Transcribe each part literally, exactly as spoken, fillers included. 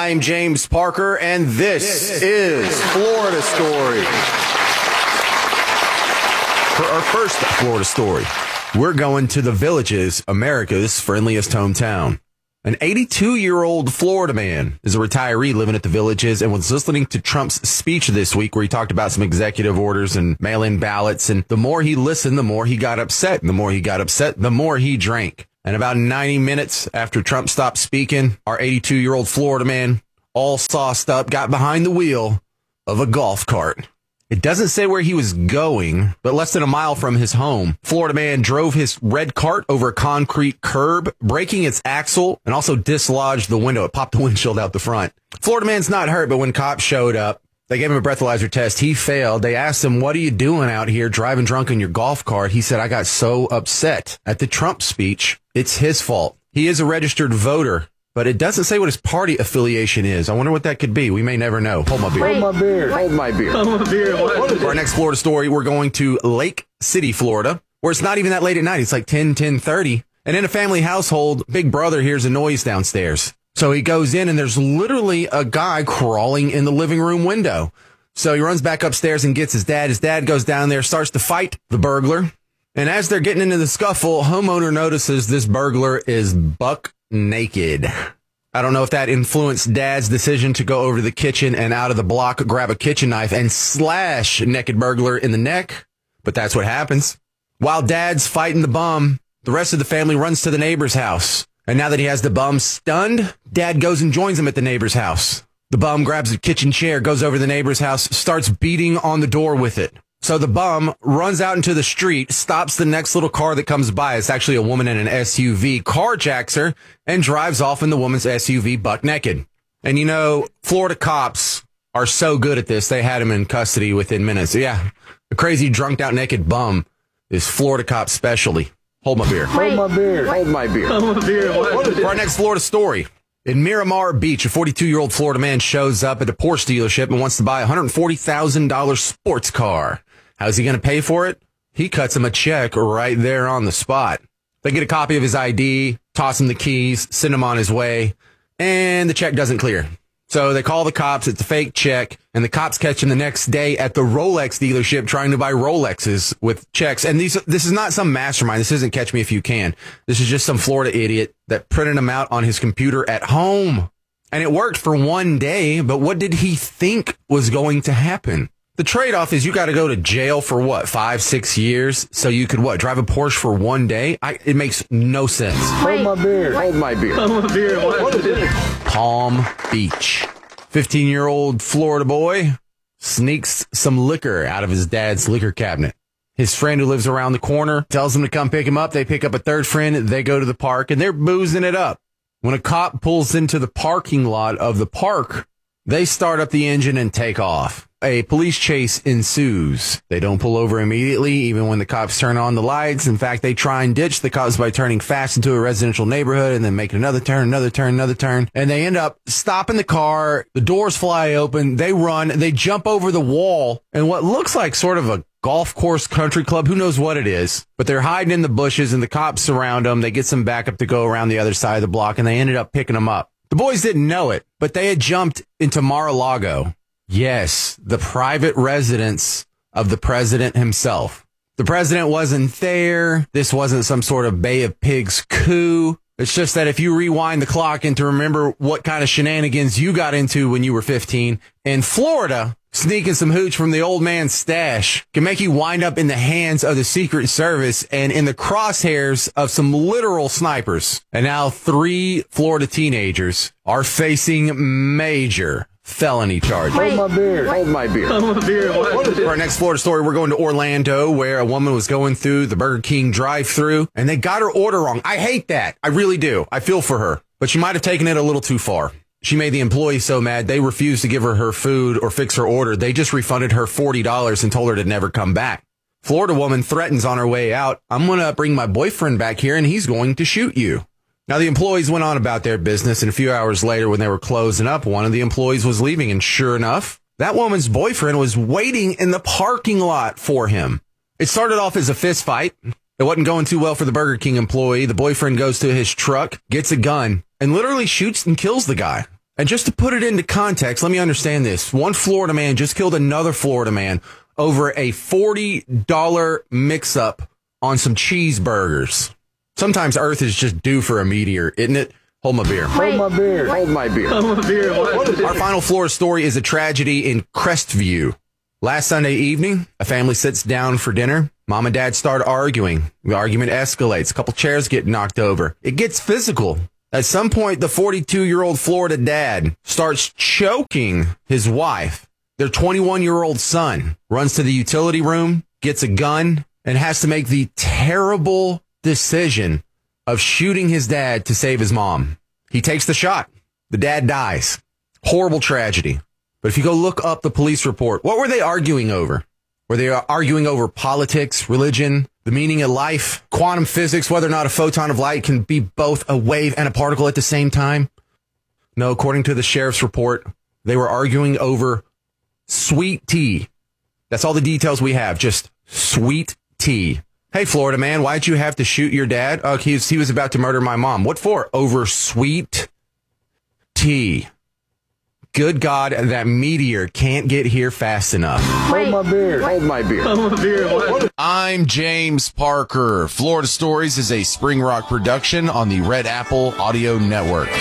I'm James Parker, and this, this is Florida Story. For our first Florida story, we're going to the Villages, America's friendliest hometown. An eighty-two-year-old Florida man is a retiree living at the Villages and was listening to Trump's speech this week where he talked about some executive orders and mail-in ballots. And the more he listened, the more he got upset. And the more he got upset, the more he drank. And about ninety minutes after Trump stopped speaking, our eighty-two-year-old Florida man, all sauced up, got behind the wheel of a golf cart. It doesn't say where he was going, but less than a mile from his home, Florida man drove his red cart over a concrete curb, breaking its axle and also dislodged the window. It popped the windshield out the front. Florida man's not hurt, but when cops showed up, they gave him a breathalyzer test. He failed. They asked him, what are you doing out here driving drunk in your golf cart? He said, I got so upset at the Trump speech. It's his fault. He is a registered voter, but it doesn't say what his party affiliation is. I wonder what that could be. We may never know. Hold my beer. Wait, Hold my beer. Wait. Hold my beer. Hold my beer. What? For our next Florida story, we're going to Lake City, Florida, where it's not even that late at night. It's like ten, ten thirty. And in a family household, big brother hears a noise downstairs. So he goes in and there's literally a guy crawling in the living room window. So he runs back upstairs and gets his dad. His dad goes down there, starts to fight the burglar. And as they're getting into the scuffle, homeowner notices this burglar is buck naked. I don't know if that influenced Dad's decision to go over to the kitchen and out of the block, grab a kitchen knife and slash naked burglar in the neck. But that's what happens. While Dad's fighting the bum, the rest of the family runs to the neighbor's house. And now that he has the bum stunned, Dad goes and joins him at the neighbor's house. The bum grabs a kitchen chair, goes over to the neighbor's house, starts beating on the door with it. So the bum runs out into the street, stops the next little car that comes by. It's actually a woman in an S U V, carjacks her, and drives off in the woman's S U V buck naked. And, you know, Florida cops are so good at this. They had him in custody within minutes. Yeah, a crazy drunked out naked bum is Florida cop specialty. Hold my beer. Wait. Hold my beer. Hold my beer. Hold my beer. What? For our next Florida story. In Miramar Beach, a forty-two-year-old Florida man shows up at a Porsche dealership and wants to buy a one hundred forty thousand dollars sports car. How's he going to pay for it? He cuts him a check right there on the spot. They get a copy of his I D, toss him the keys, send him on his way, and the check doesn't clear. So they call the cops. It's a fake check, and the cops catch him the next day at the Rolex dealership trying to buy Rolexes with checks. And these, this is not some mastermind. This isn't Catch Me If You Can. This is just some Florida idiot that printed them out on his computer at home. And it worked for one day, but what did he think was going to happen? The trade-off is you got to go to jail for what, five, six years? So you could what, drive a Porsche for one day? I, it makes no sense. Wait. Hold my beer. Hold my beer. Hold my beer. What? Palm Beach. fifteen-year-old Florida boy sneaks some liquor out of his dad's liquor cabinet. His friend who lives around the corner tells him to come pick him up. They pick up a third friend. They go to the park, and they're boozing it up. When a cop pulls into the parking lot of the park, they start up the engine and take off. A police chase ensues. They don't pull over immediately, even when the cops turn on the lights. In fact, they try and ditch the cops by turning fast into a residential neighborhood and then making another turn, another turn, another turn. And they end up stopping the car. The doors fly open. They run. They jump over the wall and what looks like sort of a golf course, country club. Who knows what it is? But they're hiding in the bushes and the cops surround them. They get some backup to go around the other side of the block, and they ended up picking them up. The boys didn't know it, but they had jumped into Mar-a-Lago. Yes, the private residence of the president himself. The president wasn't there. This wasn't some sort of Bay of Pigs coup. It's just that if you rewind the clock and to remember what kind of shenanigans you got into when you were fifteen, in Florida, sneaking some hooch from the old man's stash can make you wind up in the hands of the Secret Service and in the crosshairs of some literal snipers. And now three Florida teenagers are facing major felony charges. Wait. Hold my beer. Hold my beer. Hold my beer. What? For our next Florida story, we're going to Orlando, where a woman was going through the Burger King drive-thru, and they got her order wrong. I hate that. I really do. I feel for her. But she might have taken it a little too far. She made the employee so mad, they refused to give her her food or fix her order. They just refunded her forty dollars and told her to never come back. Florida woman threatens on her way out, I'm going to bring my boyfriend back here, and he's going to shoot you. Now, the employees went on about their business, and a few hours later, when they were closing up, one of the employees was leaving, and sure enough, that woman's boyfriend was waiting in the parking lot for him. It started off as a fist fight. It wasn't going too well for the Burger King employee. The boyfriend goes to his truck, gets a gun, and literally shoots and kills the guy. And just to put it into context, let me understand this. One Florida man just killed another Florida man over a forty dollars mix-up on some cheeseburgers. Sometimes Earth is just due for a meteor, isn't it? Hold my beer. Hold my beer. Hold my beer. Hold my beer. What is it? Our final Florida story is a tragedy in Crestview. Last Sunday evening, a family sits down for dinner. Mom and dad start arguing. The argument escalates. A couple chairs get knocked over. It gets physical. At some point, the forty-two-year-old Florida dad starts choking his wife. Their twenty-one-year-old son runs to the utility room, gets a gun, and has to make the terrible decision of shooting his dad to save his mom. He takes the shot. The dad dies. Horrible tragedy. But if you go look up the police report, what were they arguing over? Were they arguing over politics, religion, the meaning of life, quantum physics, whether or not a photon of light can be both a wave and a particle at the same time? No, according to the sheriff's report, they were arguing over sweet tea. That's all the details we have, just sweet tea. Hey, Florida man, why'd you have to shoot your dad? Oh, he was, he was about to murder my mom. What for? Over sweet tea. Good God, that meteor can't get here fast enough. Hold my beer. Hold my beer. Hold my beer. What? I'm James Parker. Florida Stories is a Spring Rock production on the Red Apple Audio Networks.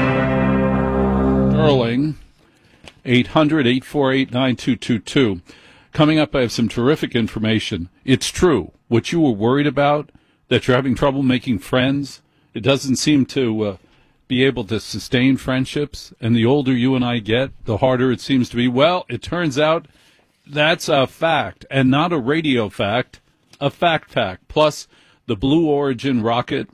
Sterling, eight hundred, eight four eight, nine two two two. Coming up, I have some terrific information. It's true. What you were worried about, that you're having trouble making friends, it doesn't seem to uh, be able to sustain friendships. And the older you and I get, the harder it seems to be. Well, it turns out that's a fact, and not a radio fact, a fact fact. Plus, the Blue Origin rocket,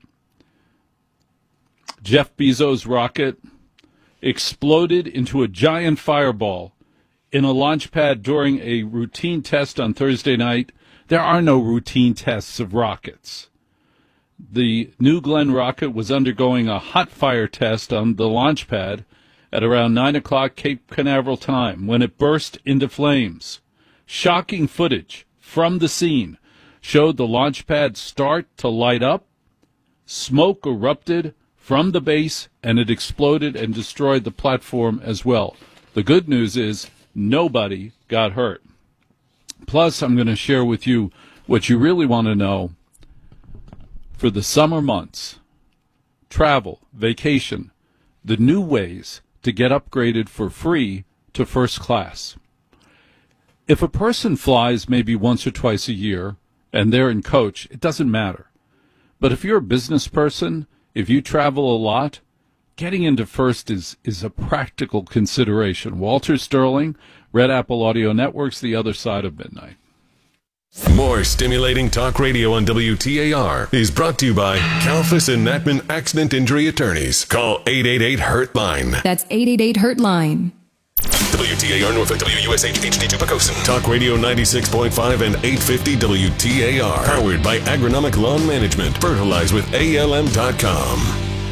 Jeff Bezos' rocket, exploded into a giant fireball in a launch pad during a routine test on Thursday night. There are no routine tests of rockets. The New Glenn rocket was undergoing a hot fire test on the launch pad at around nine o'clock Cape Canaveral time when it burst into flames. Shocking footage from the scene showed the launch pad start to light up. Smoke erupted from the base, and it exploded and destroyed the platform as well. The good news is nobody got hurt. Plus, I'm going to share with you what you really want to know for the summer months. Travel, vacation, the new ways to get upgraded for free to first class. If a person flies maybe once or twice a year and they're in coach, it doesn't matter. But if you're a business person, if you travel a lot, getting into first is, is a practical consideration. Walter Sterling, Red Apple Audio Networks, the other side of midnight. More stimulating talk radio on W T A R is brought to you by Calfus and Natman Accident Injury Attorneys. Call eight eight eight, hurt line. That's eight eight eight, hurt line. W T A R Norfolk, W U S H H D two Pocosin. Talk Radio ninety-six point five and eight fifty W T A R. Powered by Agronomic Lawn Management. Fertilize with A L M dot com.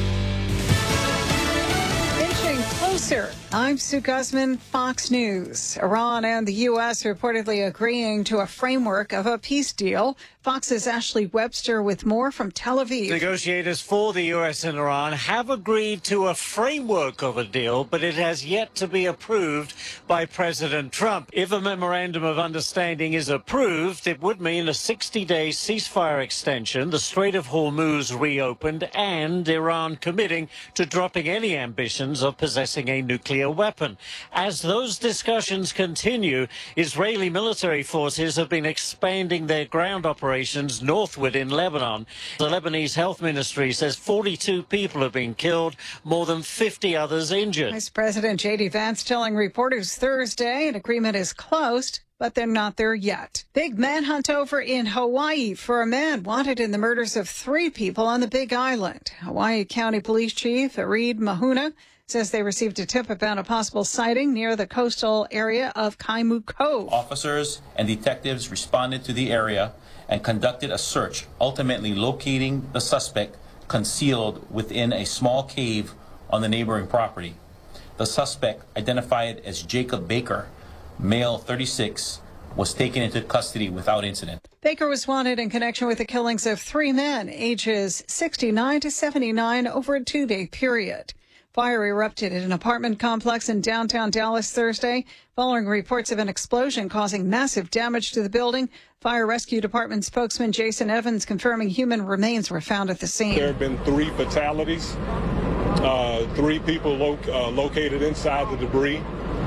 Inching closer. I'm Sue Guzman, Fox News. Iran and the U S reportedly agreeing to a framework of a peace deal. Fox's Ashley Webster with more from Tel Aviv. Negotiators for the U S and Iran have agreed to a framework of a deal, but it has yet to be approved by President Trump. If a memorandum of understanding is approved, it would mean a sixty-day ceasefire extension, the Strait of Hormuz reopened, and Iran committing to dropping any ambitions of possessing a nuclear weapon. As those discussions continue, Israeli military forces have been expanding their ground operations northward in Lebanon. The Lebanese Health Ministry says forty-two people have been killed, more than fifty others injured. Vice President J D Vance telling reporters Thursday an agreement is close, but they're not there yet. Big manhunt over in Hawaii for a man wanted in the murders of three people on the Big Island. Hawaii County Police Chief Reed Mahuna says they received a tip about a possible sighting near the coastal area of Kaimu Cove. Officers and detectives responded to the area and conducted a search, ultimately locating the suspect concealed within a small cave on the neighboring property. The suspect, identified as Jacob Baker, male thirty-six, was taken into custody without incident. Baker was wanted in connection with the killings of three men, ages sixty-nine to seventy-nine, over a two-day period. Fire erupted at an apartment complex in downtown Dallas Thursday, following reports of an explosion causing massive damage to the building. Fire Rescue Department spokesman Jason Evans confirming human remains were found at the scene. There have been three fatalities, uh, three people lo- uh, located inside the debris.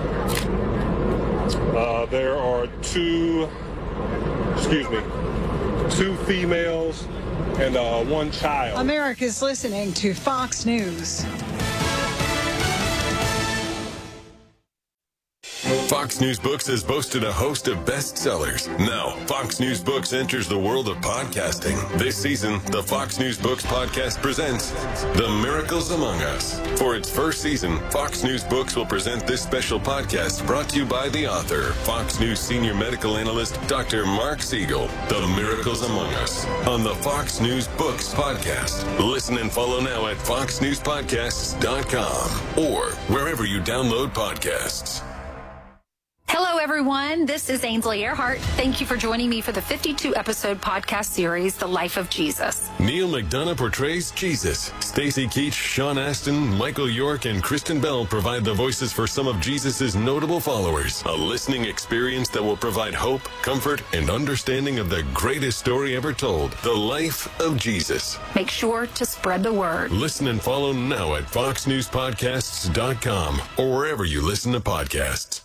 Uh, there are two, excuse me, two females and uh, one child. America's listening to Fox News. Fox News Books has boasted a host of bestsellers. Now, Fox News Books enters the world of podcasting. This season, the Fox News Books podcast presents The Miracles Among Us. For its first season, Fox News Books will present this special podcast brought to you by the author, Fox News senior medical analyst, Doctor Mark Siegel. The Miracles Among Us on the Fox News Books podcast. Listen and follow now at fox news podcasts dot com or wherever you download podcasts. Hello, everyone. This is Ainsley Earhart. Thank you for joining me for the fifty-two episode podcast series, The Life of Jesus. Neil McDonough portrays Jesus. Stacey Keach, Sean Astin, Michael York, and Kristen Bell provide the voices for some of Jesus' notable followers. A listening experience that will provide hope, comfort, and understanding of the greatest story ever told, The Life of Jesus. Make sure to spread the word. Listen and follow now at fox news podcasts dot com or wherever you listen to podcasts.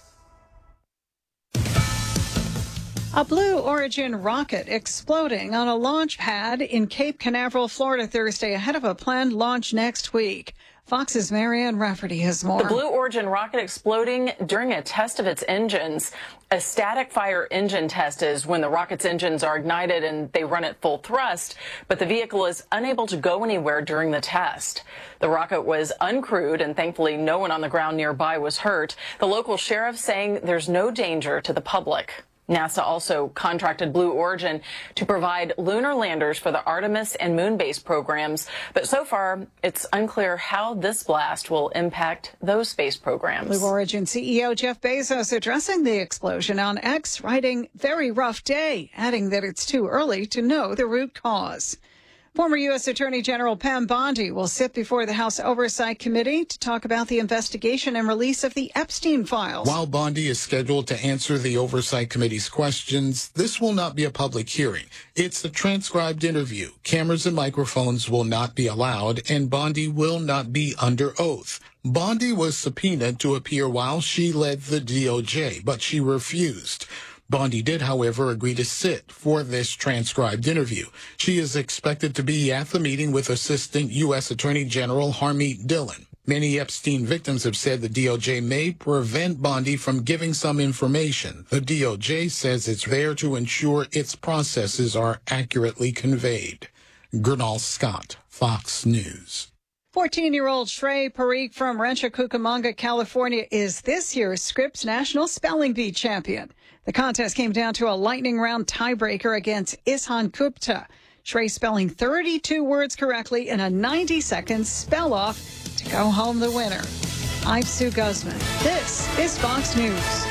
A Blue Origin rocket exploding on a launch pad in Cape Canaveral, Florida, Thursday, ahead of a planned launch next week. Fox's Marianne Rafferty has more. The Blue Origin rocket exploding during a test of its engines. A static fire engine test is when the rocket's engines are ignited and they run at full thrust, but the vehicle is unable to go anywhere during the test. The rocket was uncrewed, and thankfully no one on the ground nearby was hurt. The local sheriff saying there's no danger to the public. NASA also contracted Blue Origin to provide lunar landers for the Artemis and Moon-based programs, but so far it's unclear how this blast will impact those space programs. Blue Origin C E O Jeff Bezos addressing the explosion on X, writing, "Very rough day," adding that it's too early to know the root cause. Former U S Attorney General Pam Bondi will sit before the House Oversight Committee to talk about the investigation and release of the Epstein files. While Bondi is scheduled to answer the Oversight Committee's questions, this will not be a public hearing. It's a transcribed interview. Cameras and microphones will not be allowed, and Bondi will not be under oath. Bondi was subpoenaed to appear while she led the D O J, but she refused. Bondi did, however, agree to sit for this transcribed interview. She is expected to be at the meeting with Assistant U S Attorney General Harmeet Dillon. Many Epstein victims have said the D O J may prevent Bondi from giving some information. The D O J says it's there to ensure its processes are accurately conveyed. Gernal Scott, Fox News. fourteen-year-old Shrey Parikh from Rancho Cucamonga, California, is this year's Scripps National Spelling Bee champion. The contest came down to a lightning round tiebreaker against Ishan Gupta. Shrey spelling thirty-two words correctly in a ninety-second spell-off to go home the winner. I'm Sue Guzman. This is Fox News.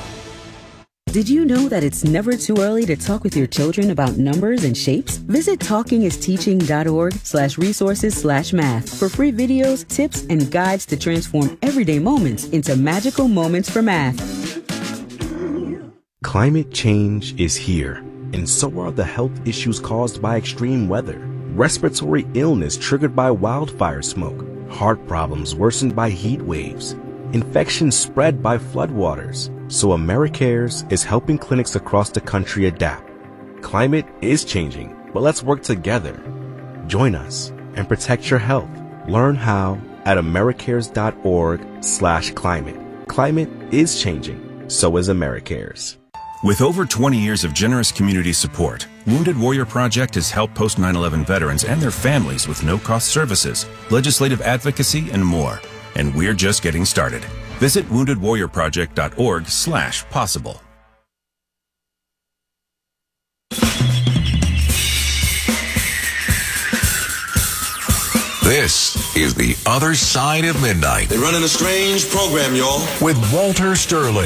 Did you know that it's never too early to talk with your children about numbers and shapes? Visit talkingisteaching.org slash resources slash math for free videos, tips, and guides to transform everyday moments into magical moments for math. Climate change is here, and so are the health issues caused by extreme weather. Respiratory illness triggered by wildfire smoke, heart problems worsened by heat waves, infections spread by floodwaters. So AmeriCares is helping clinics across the country adapt. Climate is changing, but let's work together. Join us and protect your health. Learn how at americares.org slash climate. Climate is changing. So is AmeriCares. With over twenty years of generous community support, Wounded Warrior Project has helped post nine eleven veterans and their families with no-cost services, legislative advocacy, and more. And we're just getting started. Visit wounded warrior project dot org slash possible. This is The Other Side of Midnight. They're running a strange program, y'all. With Walter Sterling.